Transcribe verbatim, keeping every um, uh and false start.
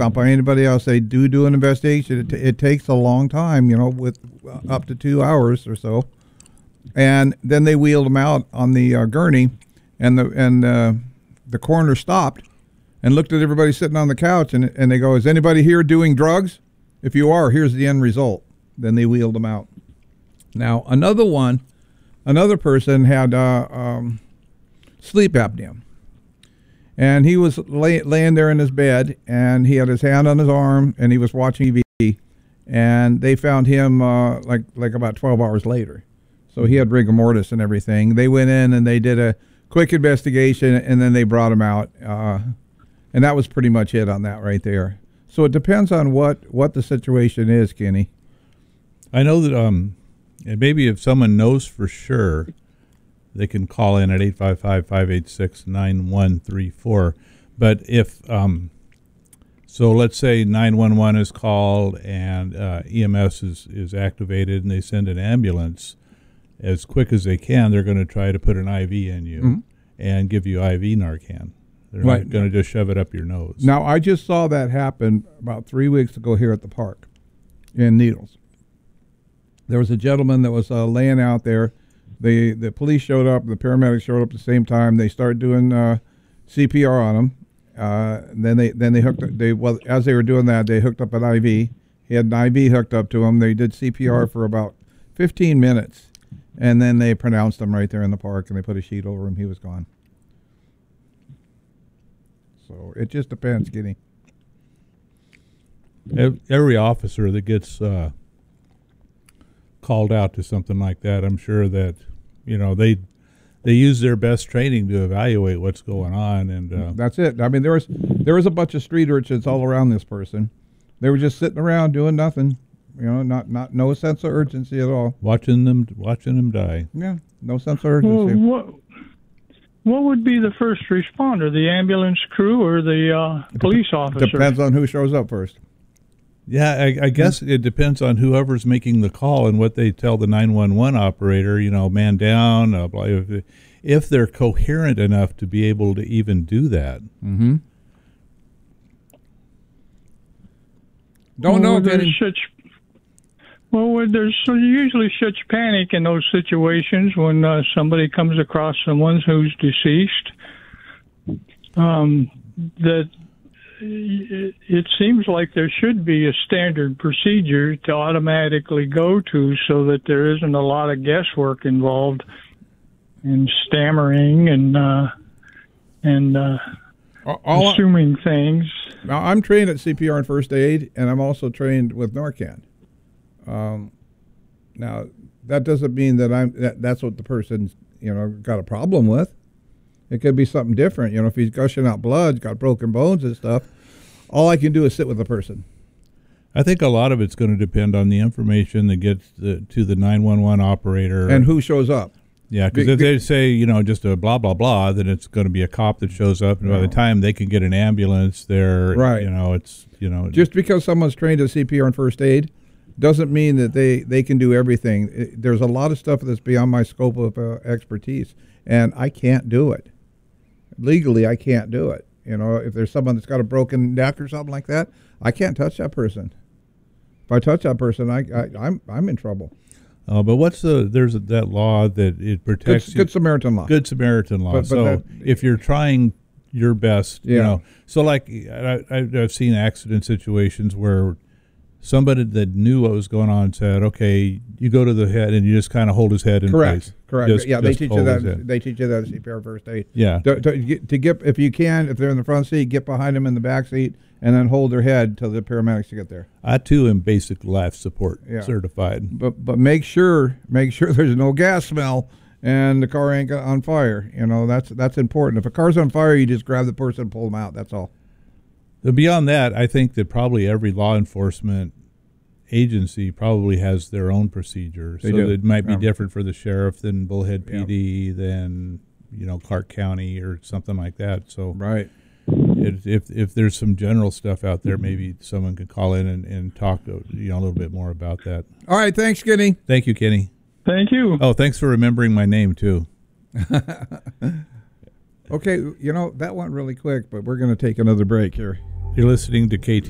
not by anybody else. They do do an investigation. It, t- it takes a long time, you know, with uh, up to two hours or so. And then they wheeled him out on the uh, gurney, and the and uh, the coroner stopped and looked at everybody sitting on the couch, and and they go, "Is anybody here doing drugs? If you are, here's the end result." Then they wheeled him out. Now another one, another person had uh, um, sleep apnea. And he was lay, laying there in his bed, and he had his hand on his arm, and he was watching T V. And they found him uh, like like about twelve hours later. So he had rigor mortis and everything. They went in and they did a quick investigation, and then they brought him out. Uh, and that was pretty much it on that right there. So it depends on what, what the situation is, Kenny. I know that um, and maybe if someone knows for sure, they can call in at eight five five, five eight six, nine one three four. But if, um, so let's say nine one one is called and uh, E M S is, is activated and they send an ambulance, as quick as they can, they're going to try to put an I V in you mm-hmm. and give you I V Narcan. They're right. not going to just shove it up your nose. Now, I just saw that happen about three weeks ago here at the park in Needles. There was a gentleman that was uh, laying out there. The the police showed up, the paramedics showed up at the same time. They started doing uh, C P R on him. Uh, then they then they hooked they well as they were doing that, they hooked up an I V. He had an I V hooked up to him. They did C P R for about fifteen minutes, and then they pronounced him right there in the park, and they put a sheet over him. He was gone. So it just depends, Kenny. Every officer that gets uh, called out to something like that, I'm sure that, you know, they they use their best training to evaluate what's going on, and uh, that's it. I mean, there was there was a bunch of street urchins all around this person. They were just sitting around doing nothing, you know, not not no sense of urgency at all. Watching them watching them die. Yeah, no sense of urgency. Well, what what would be the first responder, the ambulance crew or the uh, police officer? Depends on who shows up first. Yeah, I, I guess it depends on whoever's making the call and what they tell the nine one one operator, you know, man down, uh, if, if they're coherent enough to be able to even do that. Mm-hmm. Don't well, know. There's such, well, there's usually such panic in those situations when uh, somebody comes across someone who's deceased um, that it seems like there should be a standard procedure to automatically go to so that there isn't a lot of guesswork involved in stammering and uh, and uh, all assuming I, things. Now, I'm trained at C P R and first aid, and I'm also trained with Narcan. Um, now, that doesn't mean that I'm that, that's what the person's, you know, got a problem with. It could be something different. You know, if he's gushing out blood, got broken bones and stuff, all I can do is sit with the person. I think a lot of it's going to depend on the information that gets the, to the nine one one operator. And who shows up. Yeah, because if they say, you know, just a blah, blah, blah, then it's going to be a cop that shows up. And no. by the time they can get an ambulance there, right. you know, it's, you know. Just because someone's trained at C P R and first aid doesn't mean that they, they can do everything. It, there's a lot of stuff that's beyond my scope of uh, expertise, and I can't do it. Legally, I can't do it. You know, if there's someone that's got a broken neck or something like that, I can't touch that person. If I touch that person, I, I I'm I'm in trouble. Uh, but what's the there's a, that law that it protects good, good Samaritan law. Good Samaritan law. But, but so that, if you're trying your best, yeah. you know, so like I, I, I've seen accident situations where somebody that knew what was going on said, "Okay, you go to the head and you just kind of hold his head in Correct. place." Correct. Just, yeah, just they teach you that. They teach you that at C P R first aid. Yeah. To, to, get, to get, if you can, if they're in the front seat, get behind them in the back seat, and then hold their head till the paramedics get there. I too am basic life support yeah. certified. But but make sure make sure there's no gas smell and the car ain't on fire. You know, that's that's important. If a car's on fire, you just grab the person and pull them out. That's all. But beyond that, I think that probably every law enforcement agency probably has their own procedure. They so do. it might be yeah. different for the sheriff than Bullhead P D, yeah. than, you know, Clark County or something like that. So right. It, if if there's some general stuff out there, maybe someone could call in and, and talk, you know, a little bit more about that. All right, thanks, Kenny. Thank you, Kenny. Thank you. Oh, thanks for remembering my name too. Okay, you know, that went really quick, but we're going to take another break here. You're listening to K T.